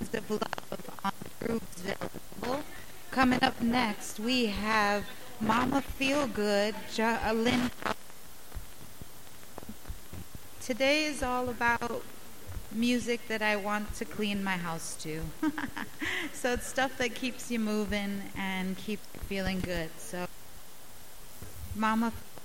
of Love on Groovesville. Coming up next, we have Mama Feel Good, Lynn. Today is all about music that I want to clean my house to. So it's stuff that keeps you moving and keeps you feeling good. So Mama